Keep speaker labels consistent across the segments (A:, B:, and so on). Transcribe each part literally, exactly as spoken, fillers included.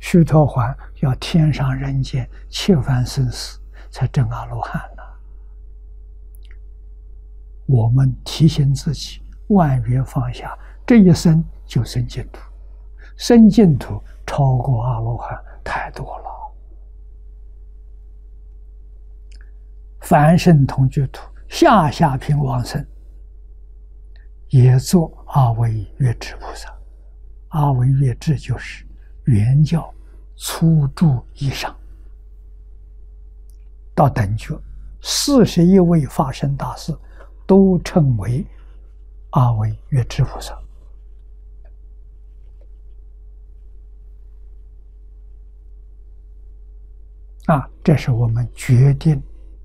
A: 须陀洹要天上人间七番生死才证阿罗汉呢。我们提醒自己，万缘放下，这一生就生净土，生净土超过阿罗汉太多了。凡圣同居土，下下品往生，也做阿惟越致菩萨。阿惟越致就是原教初住以上，到等觉，四十一位法身大士都称为阿惟越致菩萨。啊，这是我们决定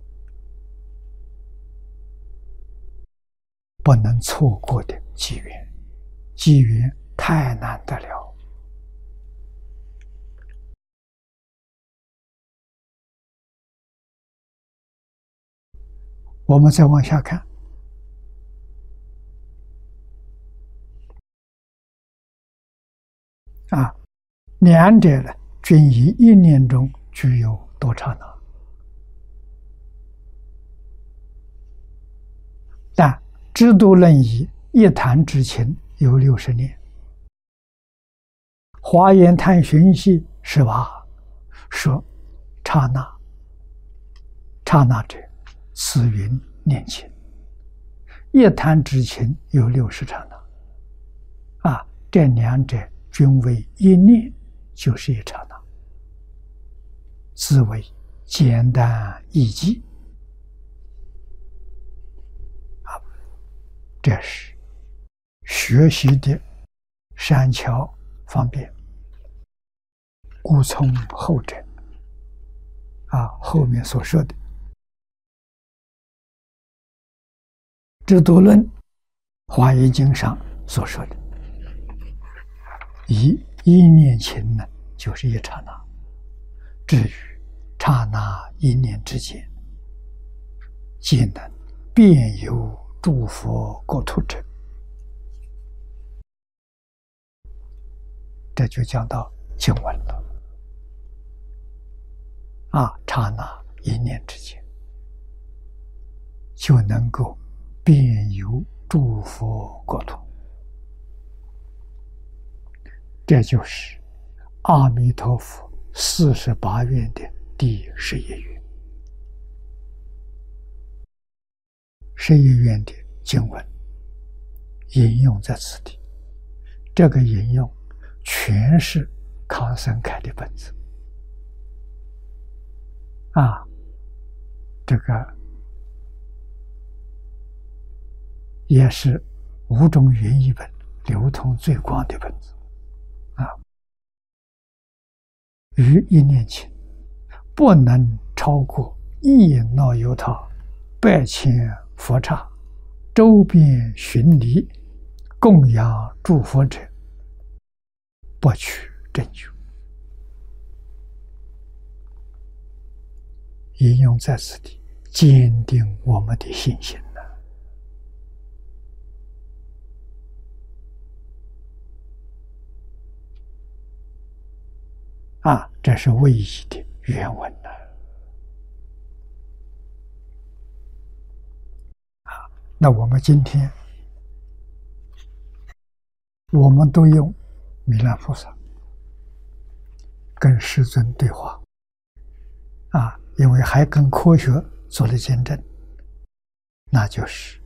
A: 不能错过的机缘，机缘太难得了。我们再往下看，啊，两者呢，均以一念中具有多刹那，但知度论以一弹指前有六十年，华严探寻系十八说刹那，刹那者此云念情，一弹指前有六十刹那，啊，这两者均为一念，就是一刹那，自为简单易记。啊，这是学习的善巧方便，故从后者。啊，后面所说的知度论华严经上所说的以一念情呢，就是一刹那，至于刹那一念之间，皆能遍游诸佛国土者，这就讲到经文了。啊，刹那一念之间就能够遍游诸佛国土，这就是阿弥陀佛四十八愿的第十一愿。十一愿的经文引用在此地，这个引用全是康生开的本子。啊，这个也是五种原译本流通最广的本子。啊，于一念情，不能超过一耨由他百千佛刹，周边巡礼供养诸佛者，不取正觉。引用在此地，坚定我们的信心呢。啊，这是唯一的原文呢。啊，那我们今天我们都用弥勒菩萨跟世尊对话。啊，因为还跟科学做了见证，那就是